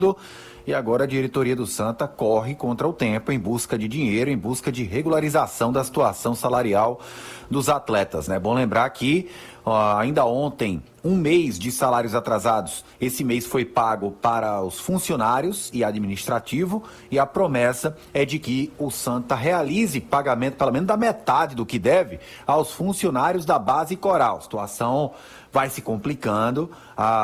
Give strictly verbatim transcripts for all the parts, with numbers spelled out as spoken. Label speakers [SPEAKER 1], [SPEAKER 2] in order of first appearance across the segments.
[SPEAKER 1] E agora a diretoria do Santa corre contra o tempo em busca de dinheiro, em busca de regularização da situação salarial dos atletas, né? Bom lembrar que ó, ainda ontem, um mês de salários atrasados, esse mês foi pago para os funcionários e administrativo, e a promessa é de que o Santa realize pagamento pelo menos da metade do que deve aos funcionários da base coral. A situação vai se complicando,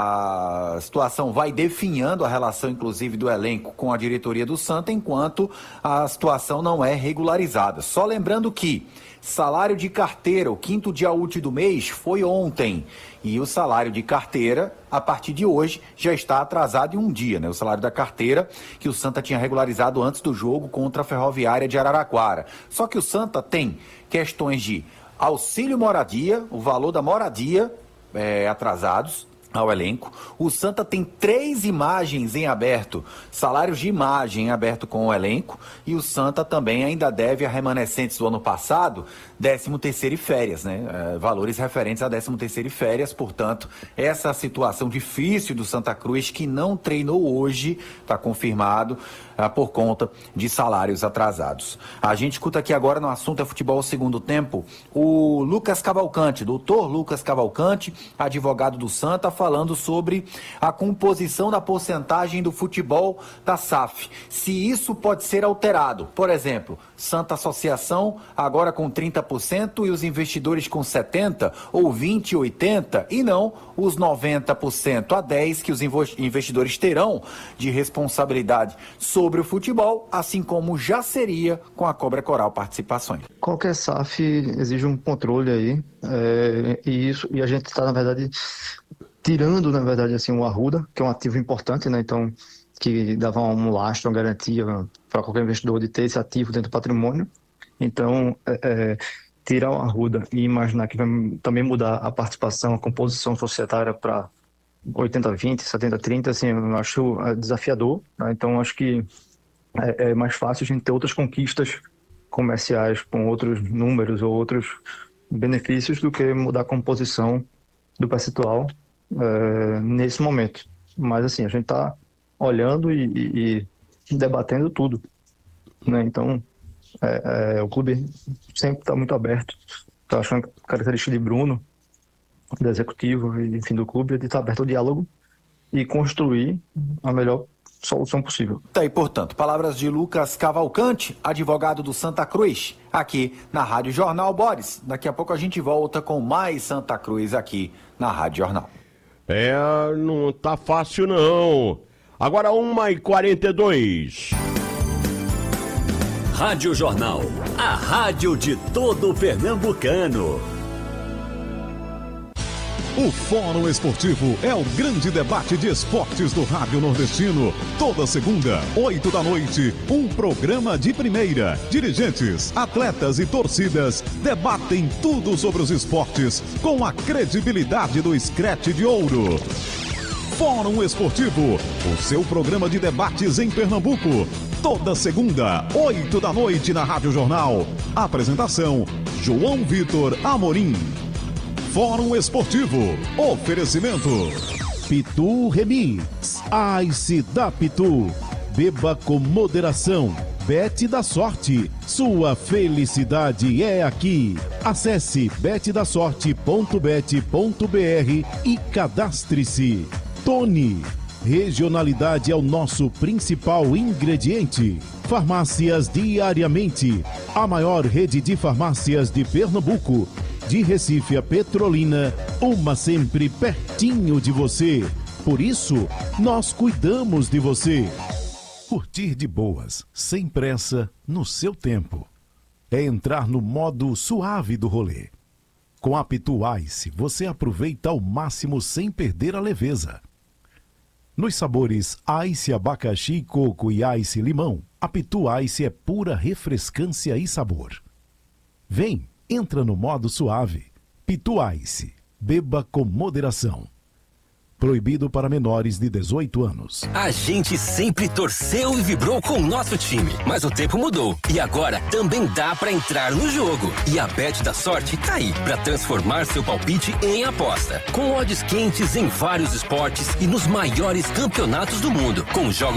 [SPEAKER 1] a situação vai definhando a relação, inclusive, do elenco com a diretoria do Santa, enquanto a situação não é regularizada. Só lembrando que salário de carteira, o quinto dia útil do mês, foi ontem. E o salário de carteira, a partir de hoje, já está atrasado em um dia, né? O salário da carteira que o Santa tinha regularizado antes do jogo contra a Ferroviária de Araraquara. Só que o Santa tem questões de auxílio moradia, o valor da moradia, É, atrasados ao elenco. O Santa tem três imagens em aberto, salários de imagem em aberto com o elenco, e o Santa também ainda deve a remanescentes do ano passado, décimo terceiro e férias, né? É, valores referentes a décimo terceiro e férias. Portanto, essa situação difícil do Santa Cruz, que não treinou hoje, está confirmado, é, por conta de salários atrasados. A gente escuta aqui agora no assunto é futebol segundo tempo, o Lucas Cavalcante, doutor Lucas Cavalcante, advogado do Santa, falando sobre a composição da porcentagem do futebol da S A F. Se isso pode ser alterado. Por exemplo, Santa Associação agora com trinta por cento e os investidores com setenta por cento, ou vinte por cento e oitenta por cento, e não os noventa por cento a dez por cento que os investidores terão de responsabilidade sobre o futebol, assim como já seria com a Cobra Coral Participações.
[SPEAKER 2] Qualquer S A F exige um controle aí, é, e, isso, e a gente está, na verdade, tirando, na verdade, assim, o Arruda, que é um ativo importante, né? Então, que dava um lastro, uma garantia para qualquer investidor de ter esse ativo dentro do patrimônio. Então, é, é, tirar o Arruda e imaginar que vai também mudar a participação, a composição societária para oitenta vinte, setenta trinta, assim, eu acho desafiador, né? Então, acho que é, é mais fácil a gente ter outras conquistas comerciais com outros números ou outros benefícios do que mudar a composição do percentual é, nesse momento. Mas, assim, a gente está olhando e, e, e debatendo tudo, né? Então, é, é, o clube sempre está muito aberto. Então, acho que uma característica de Bruno, do executivo e, enfim, do clube, é de estar aberto ao diálogo e construir a melhor solução possível.
[SPEAKER 1] Tá aí, portanto, palavras de Lucas Cavalcante, advogado do Santa Cruz, aqui na Rádio Jornal. Boris, daqui a pouco a gente volta com mais Santa Cruz aqui na Rádio Jornal.
[SPEAKER 3] É, não tá fácil não. Agora uma e quarenta e dois.
[SPEAKER 4] Rádio Jornal, a rádio de todo pernambucano.
[SPEAKER 5] O Fórum Esportivo é o grande debate de esportes do Rádio Nordestino. Toda segunda, oito da noite, um programa de primeira. Dirigentes, atletas e torcidas debatem tudo sobre os esportes com a credibilidade do Scratch de Ouro. Fórum Esportivo, o seu programa de debates em Pernambuco. Toda segunda, oito da noite na Rádio Jornal. Apresentação, João Vitor Amorim. Fórum Esportivo. Oferecimento Pitu Remix. Ice da Pitu. Beba com moderação. Bet da Sorte. Sua felicidade é aqui. Acesse bet da sorte ponto bet ponto br e cadastre-se. Tony. Regionalidade é o nosso principal ingrediente. Farmácias Diariamente. A maior rede de farmácias de Pernambuco. De Recife a Petrolina, uma sempre pertinho de você. Por isso, nós cuidamos de você. Curtir de boas, sem pressa, no seu tempo. É entrar no modo suave do rolê. Com a Pitu Ice, você aproveita ao máximo sem perder a leveza. Nos sabores Ice Abacaxi, Coco e Ice Limão, a Pitu Ice é pura refrescância e sabor. Vem! Entra no modo suave. Pitu Ice. Beba com moderação.
[SPEAKER 6] Proibido para menores de dezoito anos.
[SPEAKER 7] A gente sempre torceu e vibrou com o nosso time, mas o tempo mudou e agora também dá pra entrar no jogo. E a Bet da Sorte tá aí pra transformar seu palpite em aposta. Com odds quentes em vários esportes e nos maiores campeonatos do mundo, com jogos